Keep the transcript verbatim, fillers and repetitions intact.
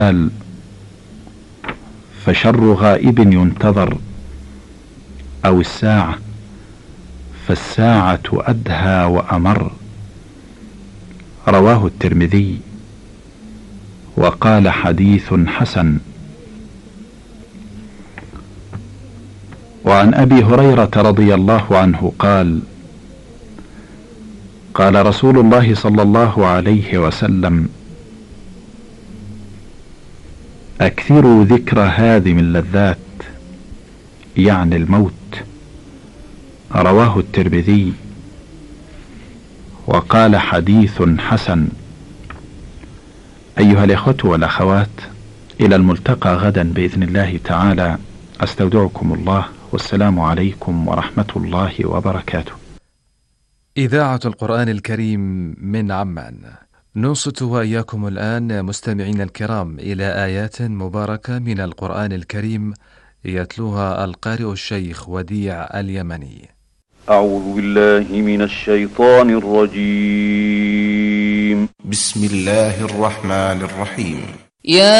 قال: فشر غائب ينتظر، أو الساعة، فالساعة أدهى وأمر. رواه الترمذي وقال: حديث حسن. وعن أبي هريرة رضي الله عنه قال: قال رسول الله صلى الله عليه وسلم: أكثروا ذكر هادم اللذات، يعني الموت. رواه الترمذي وقال: حديث حسن. أيها الإخوة والأخوات، إلى الملتقى غدا بإذن الله تعالى. أستودعكم الله، والسلام عليكم ورحمة الله وبركاته. إذاعة القرآن الكريم من عمان، ننصت وإياكم الآن مستمعين الكرام إلى آيات مباركة من القرآن الكريم يتلوها القارئ الشيخ وديع اليمني. أعوذ بالله من الشيطان الرجيم. بسم الله الرحمن الرحيم. يا